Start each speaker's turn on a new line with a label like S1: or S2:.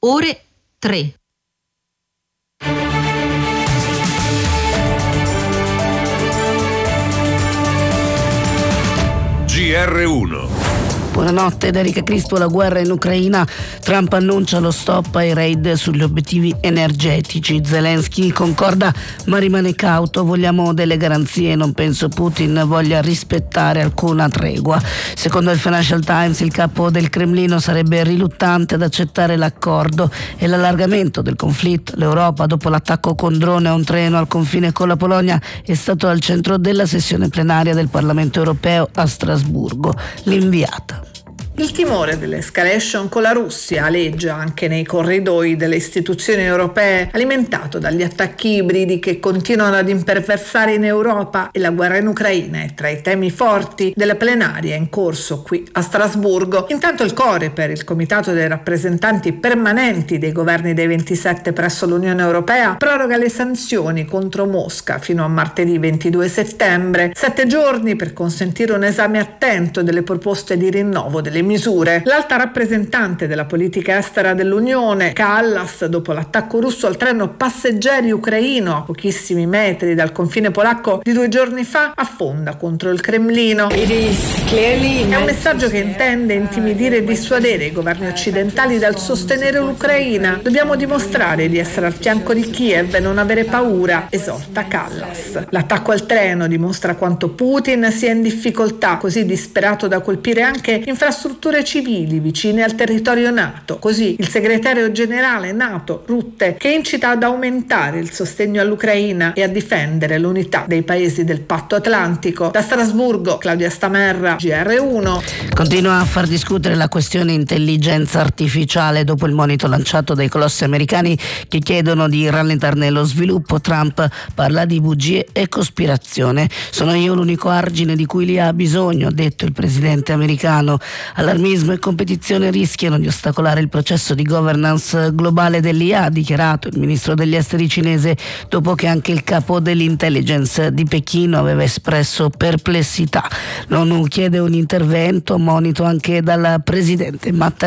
S1: ore 3.
S2: GR1.
S3: Buonanotte, da Erika Crispo. La guerra in Ucraina. Trump annuncia lo stop ai raid sugli obiettivi energetici. Zelensky concorda ma rimane cauto. Vogliamo delle garanzie, non penso Putin voglia rispettare alcuna tregua. Secondo il Financial Times il capo del Cremlino sarebbe riluttante ad accettare l'accordo e l'allargamento del conflitto. L'Europa, dopo l'attacco con drone a un treno al confine con la Polonia, è stato al centro della sessione plenaria del Parlamento europeo a Strasburgo. L'inviata.
S4: Il timore dell'escalation con la Russia aleggia anche nei corridoi delle istituzioni europee, alimentato dagli attacchi ibridi che continuano ad imperversare in Europa, e la guerra in Ucraina è tra i temi forti della plenaria in corso qui a Strasburgo. Intanto il Coreper, il comitato dei rappresentanti permanenti dei governi dei 27 presso l'Unione Europea, proroga le sanzioni contro Mosca fino a martedì 22 settembre, 7 giorni per consentire un esame attento delle proposte di rinnovo delle misure. L'alta rappresentante della politica estera dell'Unione, Kallas, dopo l'attacco russo al treno passeggeri ucraino a pochissimi metri dal confine polacco di 2 giorni fa, affonda contro il Cremlino. È un messaggio che intende intimidire e dissuadere i governi occidentali dal sostenere l'Ucraina. Dobbiamo dimostrare di essere al fianco di Kiev e non avere paura, esorta Kallas. L'attacco al treno dimostra quanto Putin sia in difficoltà, così disperato da colpire anche infrastrutture civili vicine al territorio NATO. Così il segretario generale NATO Rutte, che incita ad aumentare il sostegno all'Ucraina e a difendere l'unità dei paesi del Patto Atlantico. Da Strasburgo, Claudia Stamerra, GR1.
S3: Continua a far discutere la questione intelligenza artificiale dopo il monito lanciato dai colossi americani che chiedono di rallentarne lo sviluppo. Trump parla di bugie e cospirazione. Sono io l'unico argine di cui li ha bisogno, ha detto il presidente americano. Allarmismo e competizione rischiano di ostacolare il processo di governance globale dell'IA, ha dichiarato il ministro degli esteri cinese, dopo che anche il capo dell'intelligence di Pechino aveva espresso perplessità. L'ONU chiede un intervento, monito anche dal presidente Mattarella.